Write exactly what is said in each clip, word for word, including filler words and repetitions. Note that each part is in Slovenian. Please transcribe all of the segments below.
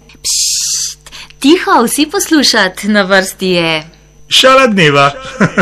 Pšt, tiho, vsi poslušat, na vrsti je Šala dneva.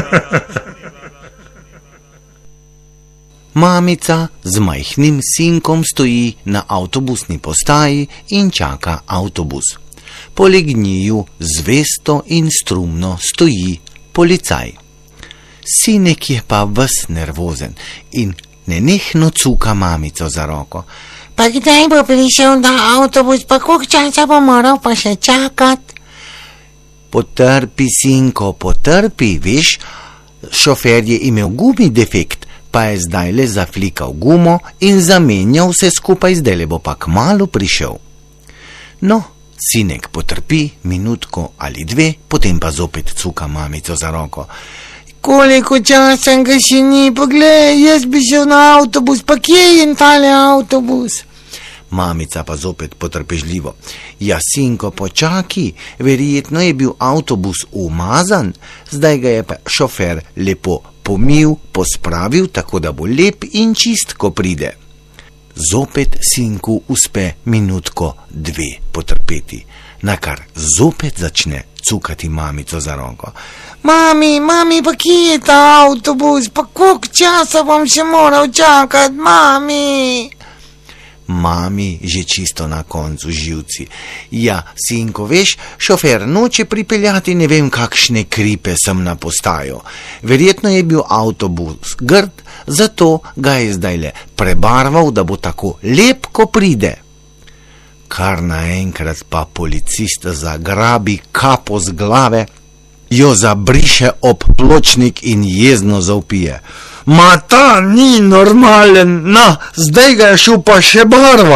Mamica z majhnim sinkom stoji na avtobusni postaji in čaka avtobus. Poleg njiju zvesto in strumno stoji policaj. Sinek je pa ves nervozen in nenehno cuka mamico za roko. Pa kdaj bo prišel na avtobus, pa koliko časa bo moral pa še čakati? Potrpi, sinko, potrpi, veš, šofer je imel gumi defekt, pa je zdaj le zaflikal gumo in zamenjal vse skupaj, zdaj le bo pa kmalu prišel. No, sinek potrpi minutko ali dve, potem pa zopet cuka mamico za roko. Koliko časa ga še ni, poglej, jaz bi šel na avtobus, pa kje je tale avtobus? Mamica pa zopet potrpežljivo. Ja, sinko, počaki, verjetno je bil avtobus umazan, zdaj ga je pa šofer lepo pomil, pospravil, tako da bo lep in čist, ko pride. Zopet sinku uspe minutko, dve potrpeti, nakar zopet začne cukati mamico za roko. Mami, mami, pa kje je ta avtobus, pa koliko časa bom še moral čakati, mami? Mami že čisto na koncu živci. Ja, sinko, veš, šofer noče pripeljati ne vem kakšne kripe sem na postajo. Verjetno je bil avtobus grd, zato ga je zdaj le prebarval, da bo tako lep, ko pride. Kar naenkrat pa policist zagrabi kapo z glave, jo zabriše ob pločnik in jezno zavpije. Ma ta ni normalen, na, zdaj ga je šel pa še barvat.